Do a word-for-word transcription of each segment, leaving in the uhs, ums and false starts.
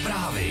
Zprávy.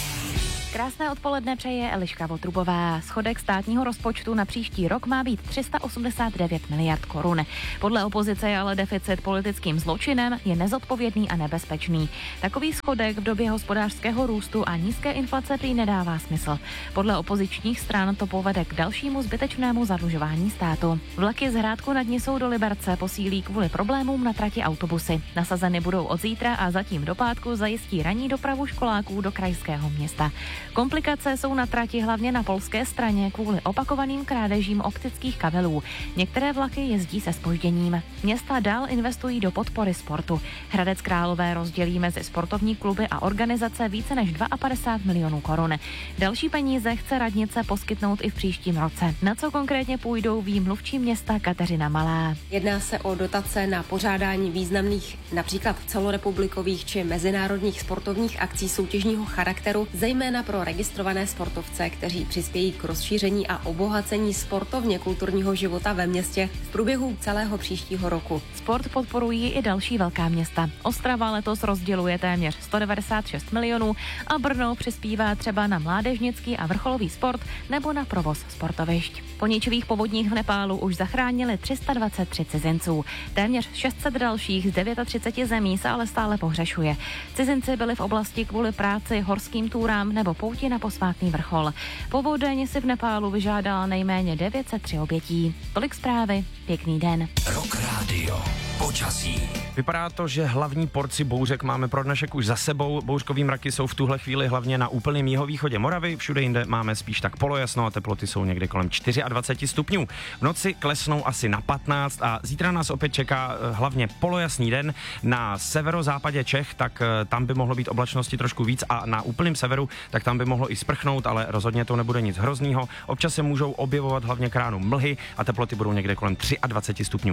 Krásné odpoledne přeje Eliška Votrubová. Schodek státního rozpočtu na příští rok má být tři sta osmdesát devět miliard korun. Podle opozice je ale deficit politickým zločinem, je nezodpovědný a nebezpečný. Takový schodek v době hospodářského růstu a nízké inflace prý nedává smysl. Podle opozičních stran to povede k dalšímu zbytečnému zadlužování státu. Vlaky z Hrádku nad Nisou do Liberce posílí kvůli problémům na trati autobusy. Nasazeny budou od zítra a zatím do pátku zajistí ranní dopravu školáků do krajského města. Komplikace jsou na trati hlavně na polské straně kvůli opakovaným krádežím optických kabelů. Některé vlaky jezdí se zpožděním. Města dál investují do podpory sportu. Hradec Králové rozdělí mezi sportovní kluby a organizace více než padesát dva milionů korun. Další peníze chce radnice poskytnout i v příštím roce. Na co konkrétně půjdou, ví mluvčí města Kateřina Malá. Jedná se o dotace na pořádání významných, například celorepublikových či mezinárodních sportovních akcí soutěžního charakteru, zejména pro registrované sportovce, kteří přispějí k rozšíření a obohacení sportovně kulturního života ve městě v průběhu celého příštího roku. Sport podporují i další velká města. Ostrava letos rozděluje téměř sto devadesát šest milionů a Brno přispívá třeba na mládežnický a vrcholový sport nebo na provoz sportovišť. Po ničivých povodních v Nepálu už zachránili tři sta dvacet tři cizinců. Téměř šest set dalších z třiceti devíti zemí se ale stále pohřešuje. Cizinci byli v oblasti kvůli práci, horským túrám nebo pouti na posvátný vrchol. Povodeň si v Nepálu vyžádala nejméně devět set tři obětí. Tolik zprávy, pěkný den. Rock Radio. Počasí. Vypadá to, že hlavní porci bouřek máme pro dnešek už za sebou. Bouřkový mraky jsou v tuhle chvíli hlavně na úplném jihovýchodě Moravy. Všude jinde máme spíš tak polojasno a teploty jsou někde kolem dvacet čtyři stupňů. V noci klesnou asi na patnáct a zítra nás opět čeká hlavně polojasný den. Na severozápadě Čech, tak tam by mohlo být oblačnosti trošku víc a na úplném severu, tak tam by mohlo i sprchnout, ale rozhodně to nebude nic hroznýho. Občas se můžou objevovat hlavně k ránu mlhy a teploty budou někde kolem dvacet tři stupňů.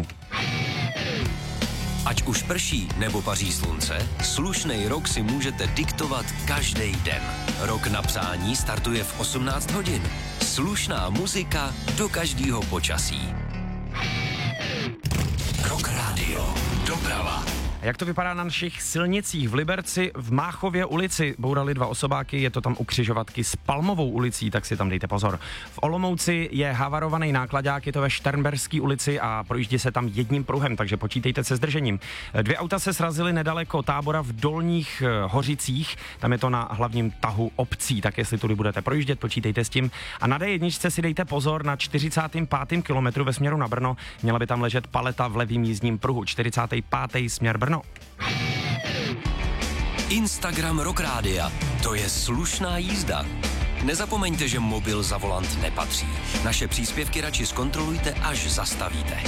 Ať už prší nebo paří slunce, slušnej rok si můžete diktovat každý den. Rok na přání startuje v osmnáct hodin. Slušná muzika do každého počasí. Rock Radio. Doprava. Jak to vypadá na našich silnicích? V Liberci v Máchově ulici bourali dva osobáky, je to tam u křižovatky s Palmovou ulicí, tak si tam dejte pozor. V Olomouci je havarovaný nákladák, je to ve Šternberské ulici a projíždí se tam jedním pruhem, takže počítejte se zdržením. Dvě auta se srazily nedaleko Tábora v Dolních Hořicích, tam je to na hlavním tahu obcí, tak jestli tudy budete projíždět, počítejte s tím. A na dé jedna si dejte pozor na čtyřicátém pátém kilometru ve směru na Brno, měla by tam ležet paleta v levým jízdním pruhu, čtyřicátý pátý směr Brno. Instagram Rock Rádia. To je slušná jízda. Nezapomeňte, že mobil za volant nepatří. Naše příspěvky radši zkontrolujte, až zastavíte.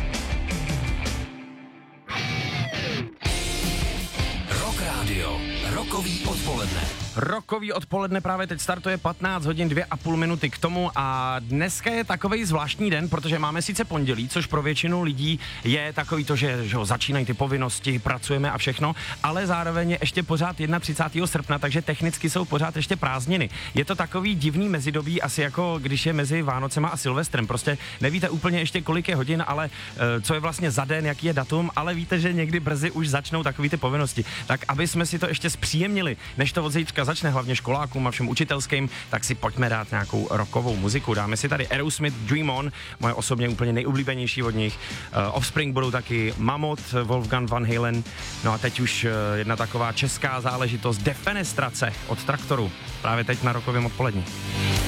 Rock Radio. Rokový odpoledne. Rokový odpoledne právě teď startuje patnáct hodin dvě a půl minuty k tomu a dneska je takovej zvláštní den, protože máme sice pondělí, což pro většinu lidí je takový to, že, že ho, začínají ty povinnosti, pracujeme a všechno, ale zároveň je ještě pořád třicátého prvního srpna, takže technicky jsou pořád ještě prázdniny. Je to takový divný mezidobí, asi jako když je mezi Vánocema a Silvestrem, prostě nevíte úplně ještě kolik je hodin, ale co je vlastně za den, jaký je datum, ale víte, že někdy brzy už začnou takový ty povinnosti. Tak aby jsme si to ještě zpříjemnili, než to od zítřka začne, hlavně školákům a všem učitelským, tak si pojďme dát nějakou rockovou muziku. Dáme si tady Aerosmith Dream On, moje osobně úplně nejoblíbenější od nich. Uh, Offspring budou taky Mammoth, Wolfgang Van Halen. No a teď už uh, jedna taková česká záležitost, Defenestrace od Traktoru. Právě teď na rockovém odpolední.